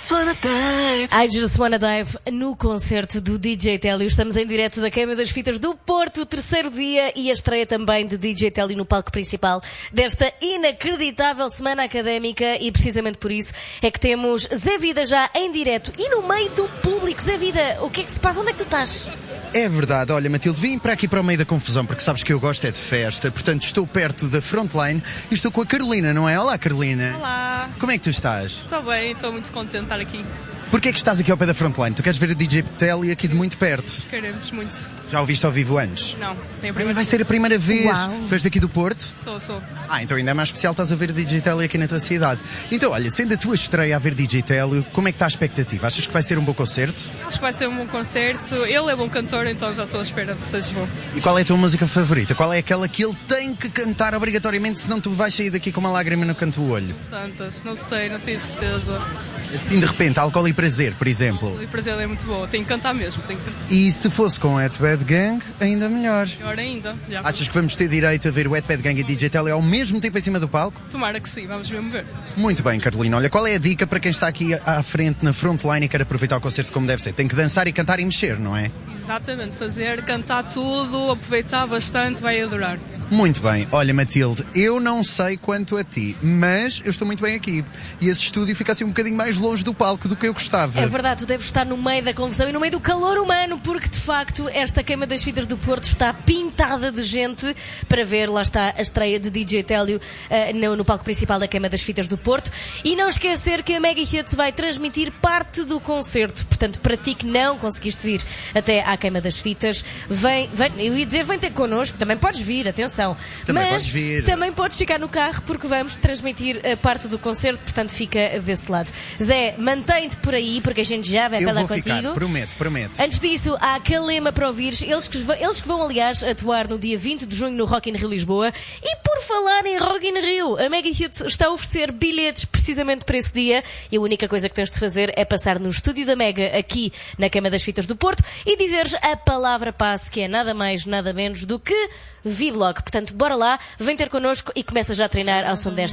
I Just Wanna Dive no concerto do DJ Télio. Estamos em direto da Queima das Fitas do Porto, o terceiro dia e a estreia também de DJ Télio no palco principal desta inacreditável semana académica, e precisamente por isso é que temos Zé Vida já em direto e no meio do público. Zé Vida, o que é que se passa? Onde é que tu estás? É verdade, olha Matilde, vim para aqui para o meio da confusão porque sabes que eu gosto é de festa, portanto estou perto da frontline e estou com a Carolina, não é? Olá Carolina. Olá. Como é que tu estás? Estou bem, estou muito contente de estar aqui. Porquê é que estás aqui ao pé da frontline? Tu queres ver a DJ Télio aqui de muito perto? Queremos muito. Já o viste ao vivo antes? Não, tem a primeira Vai ser a primeira vez. Uau. Tu és daqui do Porto? Sou. Então ainda é mais especial estás a ver a DJ Télio aqui na tua cidade. Então olha, sendo a tua estreia a ver DJ Télio, como é que está a expectativa? Achas que vai ser um bom concerto? Acho que vai ser um bom concerto. Ele é bom cantor, então já estou à espera de que seja bom. E qual é a tua música favorita? Qual é aquela que ele tem que cantar obrigatoriamente, senão tu vais sair daqui com uma lágrima no canto do olho? Tantas, não sei, não tenho certeza. Assim de repente, Álcool e Prazer, por exemplo. O prazer é muito bom, tenho que cantar mesmo. Tenho que cantar. E se fosse com o Wet Bad Gang, ainda melhor. Melhor ainda. Já. Achas que vamos ter direito a ver o Wet Bad Gang e DJ Télio ao mesmo tempo em cima do palco? Tomara que sim, vamos mesmo ver. Muito bem, Carolina. Olha, qual é a dica para quem está aqui à frente, na frontline, e quer aproveitar o concerto como deve ser? Tem que dançar e cantar e mexer, não é? Exatamente, cantar tudo, aproveitar bastante, vai adorar. Muito bem. Olha, Matilde, eu não sei quanto a ti, mas eu estou muito bem aqui. E esse estúdio fica assim um bocadinho mais longe do palco do que eu gostava. É verdade, tu deves estar no meio da confusão e no meio do calor humano, porque de facto esta Queima das Fitas do Porto está pintada de gente para ver, lá está, a estreia de DJ Télio no palco principal da Queima das Fitas do Porto. E não esquecer que a Mega Hits vai transmitir parte do concerto, portanto, para ti que não conseguiste vir até à Queima das Fitas, vem, eu ia dizer, vem ter connosco, também podes vir, atenção. Também mas podes vir. Também podes ficar no carro porque vamos transmitir a parte do concerto, portanto fica desse lado. Zé, mantém-te por aí porque a gente já vai falar contigo. Ficar, prometo. Antes disso, há Calema para ouvires, eles que vão aliás atuar no dia 20 de junho no Rock in Rio Lisboa. E por falar em Rock in Rio, a Mega Hits está a oferecer bilhetes precisamente para esse dia, e a única coisa que tens de fazer é passar no estúdio da Mega aqui na Queima das Fitas do Porto e dizeres a palavra passe, que é nada mais, nada menos do que V-Block. Portanto, bora lá, vem ter connosco e começa já a treinar ao som desta